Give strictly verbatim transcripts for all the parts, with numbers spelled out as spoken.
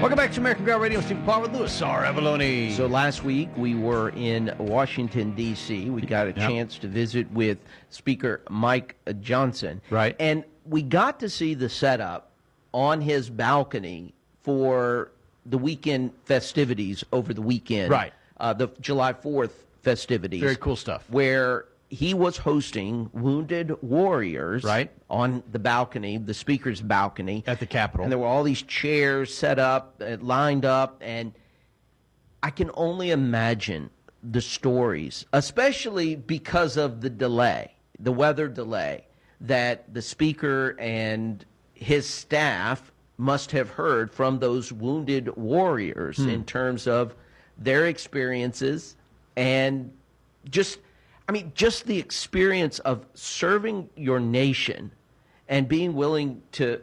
Welcome back to American Ground Radio. Steve Paul with Louis R. Avalone. So last week we were in Washington, D C We got a yep. chance to visit with Speaker Mike Johnson. Right. And we got to see the setup on his balcony for the weekend festivities over the weekend. Right. Uh, the July fourth festivities. Very cool stuff. Where he was hosting Wounded Warriors right. on the balcony, the speaker's balcony. At the Capitol. And there were all these chairs set up, uh, lined up, and I can only imagine the stories, especially because of the delay, the weather delay, that the speaker and his staff must have heard from those wounded warriors hmm. in terms of their experiences and just... I mean, just the experience of serving your nation and being willing to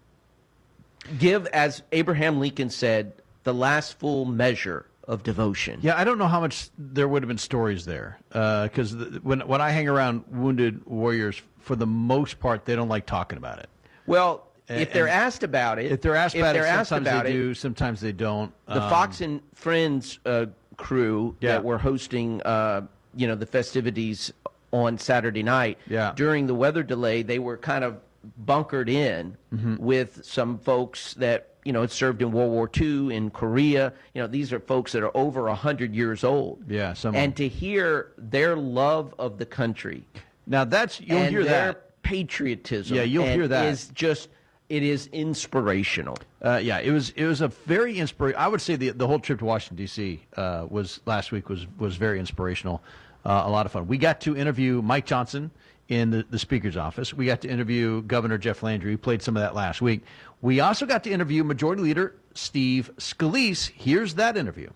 give, as Abraham Lincoln said, the last full measure of devotion. Yeah, I don't know how much there would have been stories there, because uh, when when I hang around wounded warriors, for the most part, they don't like talking about it. Well, and, if they're asked about it, if they're asked if about they're it, asked sometimes about they it, do, sometimes they don't. The um, Fox and Friends uh, crew yeah. that were hosting. Uh, you know, the festivities on Saturday night. Yeah. During the weather delay, they were kind of bunkered in mm-hmm. with some folks that, you know, had served in World War Two, in Korea. You know, these are folks that are over one hundred years old. Yeah. Some and to hear their love of the country. Now, that's, you'll and hear their that. patriotism. Yeah, you'll hear that. Is just, it is inspirational. Uh, yeah, it was it was a very inspirational. I would say the the whole trip to Washington, D C uh, was last week was was very inspirational. Uh, a lot of fun. We got to interview Mike Johnson in the, the Speaker's office. We got to interview Governor Jeff Landry. We played some of that last week. We also got to interview Majority Leader Steve Scalise. Here's that interview.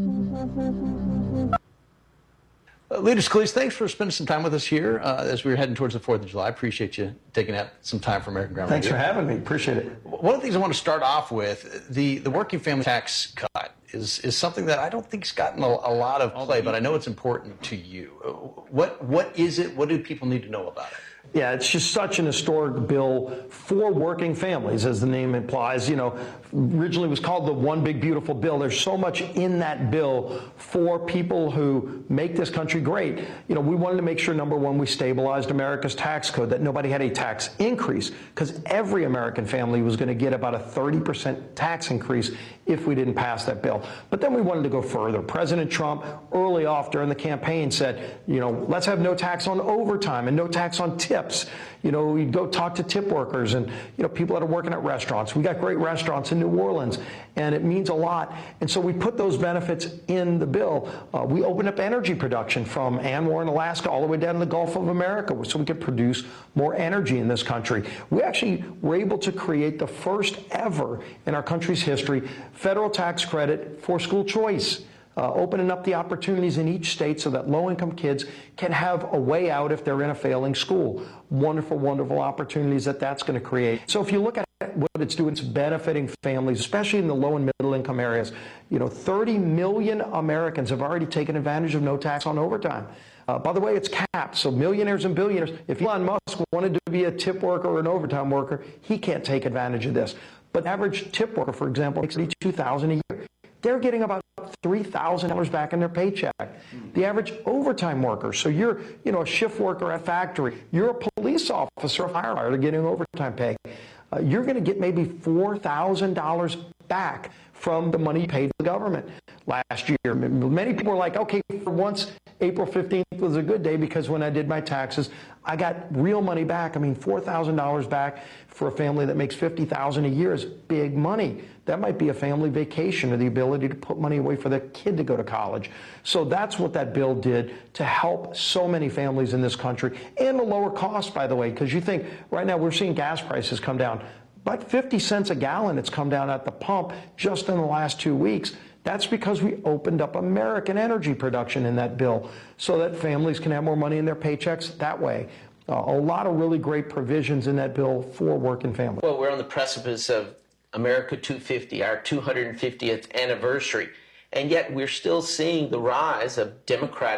Uh, Leader Scalise, thanks for spending some time with us here uh, as we were heading towards the fourth of July. I appreciate you taking out some time for American Ground Thanks Radio. for having me. Appreciate it. One of the things I want to start off with, the, the working family tax cut is, is something that I don't think has gotten a, a lot of play, but I know it's important to you. What What is it? What do people need to know about it? Yeah, it's just such an historic bill for working families, as the name implies. You know, originally it was called the One Big Beautiful Bill. There's so much in that bill for people who make this country great. You know, we wanted to make sure, number one, we stabilized America's tax code, that nobody had a tax increase, because every American family was going to get about a thirty percent tax increase if we didn't pass that bill. But then we wanted to go further. President Trump, early off during the campaign, said, you know, let's have no tax on overtime and no tax on tips. You know, we go talk to tip workers and, you know, people that are working at restaurants. We got great restaurants in New Orleans, and it means a lot. And so we put those benefits in the bill. Uh, we opened up energy production from Anwar in Alaska all the way down to the Gulf of America so we could produce more energy in this country. We actually were able to create the first ever in our country's history federal tax credit for school choice. Uh, opening up the opportunities in each state so that low-income kids can have a way out if they're in a failing school. Wonderful, wonderful opportunities that that's going to create. So if you look at what it's doing, it's benefiting families, especially in the low and middle-income areas. You know, thirty million Americans have already taken advantage of no tax on overtime. Uh, by the way, it's capped, so millionaires and billionaires. If Elon Musk wanted to be a tip worker or an overtime worker, he can't take advantage of this. But the average tip worker, for example, makes eighty-two thousand dollars a year. They're getting about three thousand dollars back in their paycheck. The average overtime worker, so you're, you know, a shift worker at a factory, you're a police officer, a firefighter getting overtime pay. Uh, you're going to get maybe four thousand dollars back from the money you paid the government last year. Many people were like, okay, for once, April fifteenth was a good day because when I did my taxes, I got real money back. I mean, four thousand dollars back for a family that makes fifty thousand dollars a year is big money. That might be a family vacation or the ability to put money away for their kid to go to college. So that's what that bill did to help so many families in this country, and the lower cost, by the way, because you think right now we're seeing gas prices come down. About fifty cents a gallon it's come down at the pump just in the last two weeks. That's because we opened up American energy production in that bill so that families can have more money in their paychecks that way. Uh, a lot of really great provisions in that bill for working families. Well, we're on the precipice of America two fifty, our two hundred fiftieth anniversary, and yet we're still seeing the rise of Democratic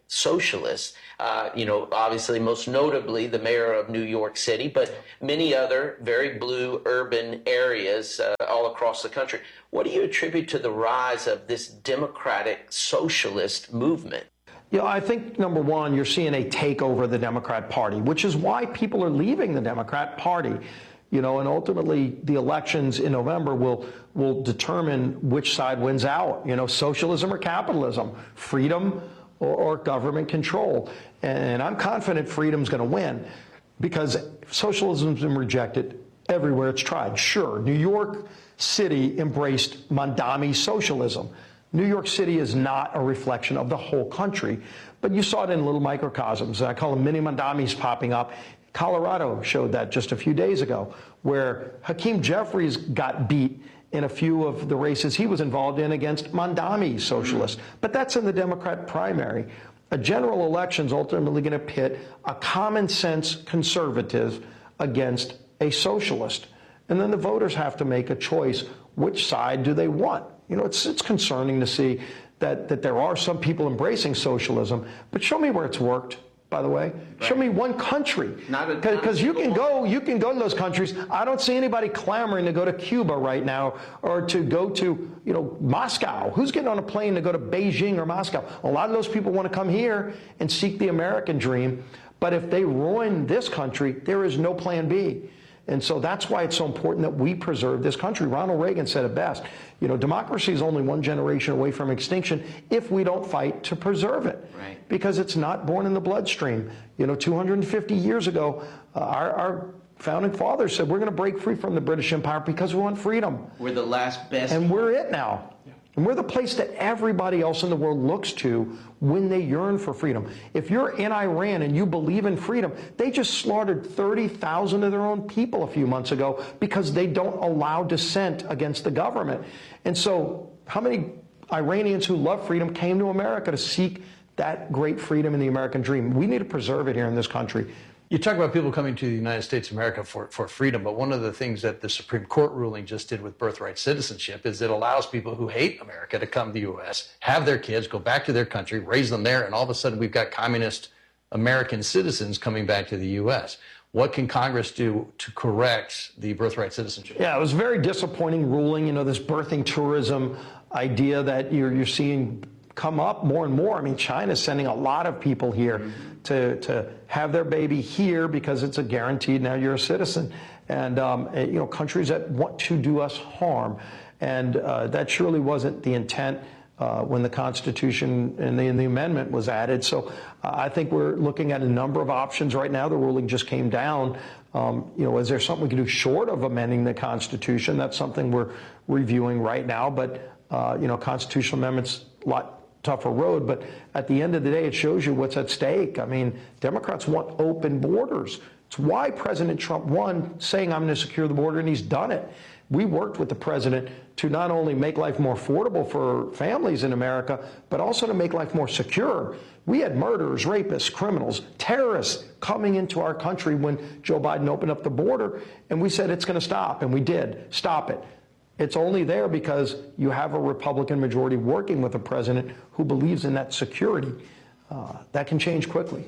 socialists. Uh, you know, obviously, most notably, the mayor of New York City, but many other very blue urban areas uh, all across the country. What do you attribute to the rise of this democratic socialist movement? Yeah, I think, number one, you're seeing a takeover of the Democrat Party, which is why people are leaving the Democrat Party. You know, and ultimately the elections in November will will determine which side wins out. You know, socialism or capitalism, freedom or, or government control. And I'm confident freedom's going to win because socialism's been rejected everywhere it's tried. Sure, New York City embraced Mondami socialism. New York City is not a reflection of the whole country, but you saw it in little microcosms. I call them mini Mondamis popping up. Colorado showed that just a few days ago, where Hakeem Jeffries got beat in a few of the races he was involved in against Mondami socialists. But that's in the Democrat primary. A general election is ultimately going to pit a common sense conservative against a socialist. And then the voters have to make a choice. Which side do they want? You know, it's, it's concerning to see that, that there are some people embracing socialism, but show me where it's worked. By the way, right. Show me one country, because you can go, you can go to those countries. I don't see anybody clamoring to go to Cuba right now, or to go to, you know, Moscow. Who's getting on a plane to go to Beijing or Moscow? A lot of those people want to come here and seek the American dream. But if they ruin this country, there is no plan B. And so that's why it's so important that we preserve this country. Ronald Reagan said it best. You know, democracy is only one generation away from extinction if we don't fight to preserve it. Right. Because it's not born in the bloodstream. You know, two hundred fifty years ago, uh, our, our founding fathers said we're going to break free from the British Empire because we want freedom. We're the last best. And we're it now. Yeah. And we're the place that everybody else in the world looks to when they yearn for freedom. If you're in Iran and you believe in freedom, they just slaughtered thirty thousand of their own people a few months ago because they don't allow dissent against the government. And so how many Iranians who love freedom came to America to seek that great freedom in the American dream? We need to preserve it here in this country. You talk about people coming to the United States of America for, for freedom, but one of the things that the Supreme Court ruling just did with birthright citizenship is it allows people who hate America to come to the U S, have their kids, go back to their country, raise them there, and all of a sudden we've got communist American citizens coming back to the U S. What can Congress do to correct the birthright citizenship? Yeah, it was a very disappointing ruling, you know, this birthing tourism idea that you're, you're seeing come up more and more. I mean, China's sending a lot of people here mm-hmm. to, to have their baby here because it's a guaranteed now you're a citizen. And, um, you know, countries that want to do us harm. And uh, that surely wasn't the intent uh, when the Constitution and the, and the amendment was added. So uh, I think we're looking at a number of options right now. The ruling just came down. Um, you know, is there something we can do short of amending the Constitution? That's something we're reviewing right now. But, uh, you know, constitutional amendments, a lot tougher road, but at the end of the day, it shows you what's at stake. I mean, Democrats want open borders. It's why President Trump won, saying I'm going to secure the border, and he's done it. We worked with the president to not only make life more affordable for families in America, but also to make life more secure. We had murderers, rapists, criminals, terrorists coming into our country when Joe Biden opened up the border, and we said it's going to stop, and we did stop it. It's only there because you have a Republican majority working with a president who believes in that security. Uh, that can change quickly.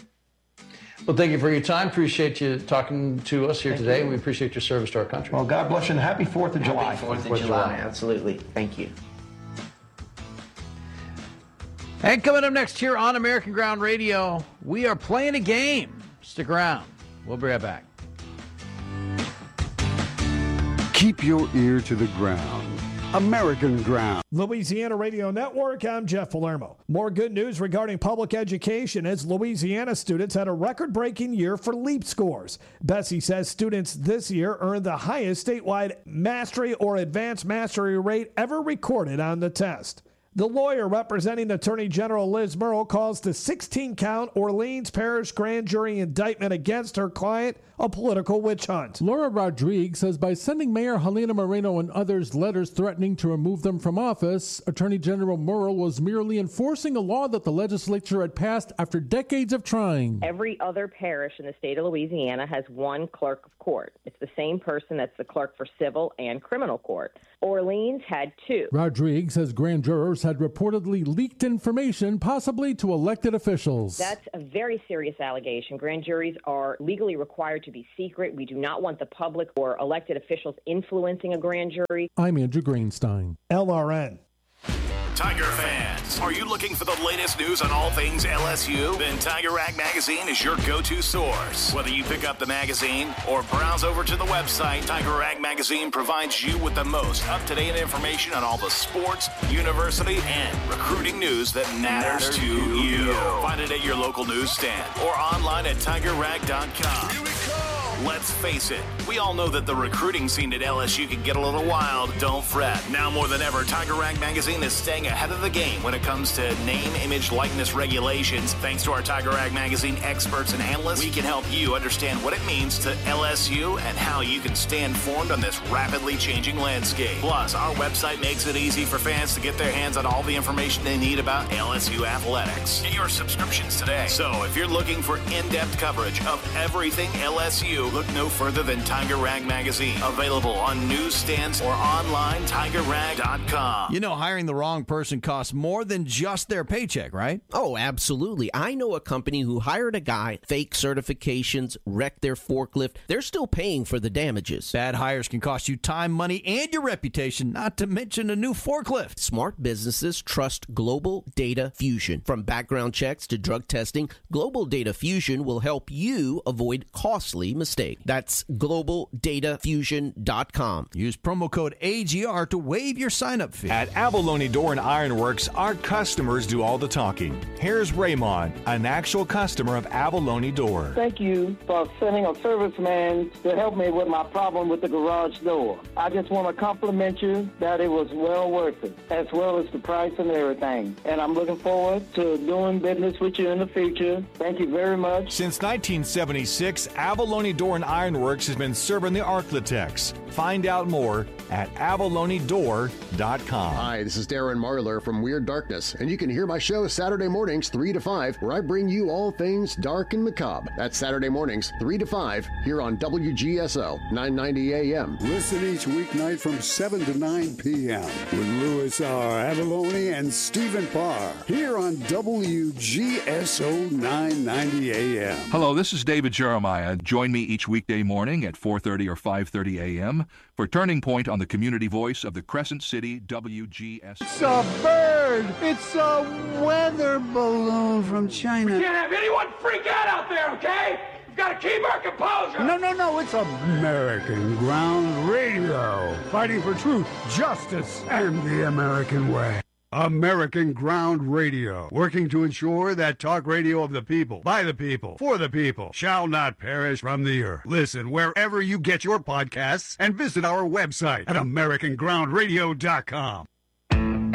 Well, thank you for your time. Appreciate you talking to us here thank today. You. And we appreciate your service to our country. Well, God bless you, and happy fourth of July. Happy fourth of July, absolutely. Thank you. And coming up next here on American Ground Radio, we are playing a game. Stick around. We'll be right back. Keep your ear to the ground. American Ground. Louisiana Radio Network, I'm Jeff Palermo. More good news regarding public education as Louisiana students had a record-breaking year for LEAP scores. Bessie says students this year earned the highest statewide mastery or advanced mastery rate ever recorded on the test. The lawyer representing Attorney General Liz Murrow calls the sixteen count Orleans Parish grand jury indictment against her client a political witch hunt. Laura Rodriguez says by sending Mayor Helena Moreno and others letters threatening to remove them from office, Attorney General Murrell was merely enforcing a law that the legislature had passed after decades of trying. Every other parish in the state of Louisiana has one clerk of court. It's the same person that's the clerk for civil and criminal court. Orleans had two. Rodriguez says grand jurors had reportedly leaked information, possibly to elected officials. That's a very serious allegation. Grand juries are legally required to be secret. We do not want the public or elected officials influencing a grand jury. I'm Andrew Greenstein. L R N. Tiger fans, are you looking for the latest news on all things L S U? Then Tiger Rag Magazine is your go-to source. Whether you pick up the magazine or browse over to the website, Tiger Rag Magazine provides you with the most up-to-date information on all the sports, university, and recruiting news that matters to you. Find it at your local newsstand or online at tiger rag dot com. Here we go. Let's face it, we all know that the recruiting scene at L S U can get a little wild. Don't fret. Now more than ever, Tiger Rag Magazine is staying ahead of the game when it comes to name, image, likeness regulations. Thanks to our Tiger Rag Magazine experts and analysts, we can help you understand what it means to L S U and how you can stay informed on this rapidly changing landscape. Plus, our website makes it easy for fans to get their hands on all the information they need about L S U athletics. Get your subscriptions today. So if you're looking for in-depth coverage of everything L S U, look no further than Tiger Rag Magazine. Available on newsstands or online, tiger rag dot com. You know, hiring the wrong person costs more than just their paycheck, right? Oh, absolutely. I know a company who hired a guy, fake certifications, wrecked their forklift. They're still paying for the damages. Bad hires can cost you time, money, and your reputation, not to mention a new forklift. Smart businesses trust Global Data Fusion. From background checks to drug testing, Global Data Fusion will help you avoid costly mistakes. That's global data fusion dot com. Use promo code A G R to waive your sign-up fee. At Abalone Door and Iron Works, our customers do all the talking. Here's Raymond, an actual customer of Abalone Door. Thank you for sending a serviceman to help me with my problem with the garage door. I just want to compliment you that it was well worth it, as well as the price and everything. And I'm looking forward to doing business with you in the future. Thank you very much. Since nineteen seventy-six, Abalone Door and Iron Works has been serving the Arklatex. Find out more at abalone door dot com. Hi, this is Darren Marlar from Weird Darkness, and you can hear my show Saturday mornings three to five, where I bring you all things dark and macabre. That's Saturday mornings three to five here on W G S O nine ninety A M. Listen each weeknight from seven to nine p.m. with Louis R. Avalone and Stephen Parr here on W G S O nine ninety A M. Hello, this is David Jeremiah. Join me each weekday morning at four thirty or five thirty a.m. for Turning Point on the community voice of the Crescent City W G S. It's a bird! It's a weather balloon from China. We can't have anyone freak out out there, okay? We've got to keep our composure! No, no, no, it's American Ground Radio. Fighting for truth, justice, and the American way. American Ground Radio, working to ensure that talk radio of the people, by the people, for the people, shall not perish from the earth. Listen wherever you get your podcasts and visit our website at american ground radio dot com.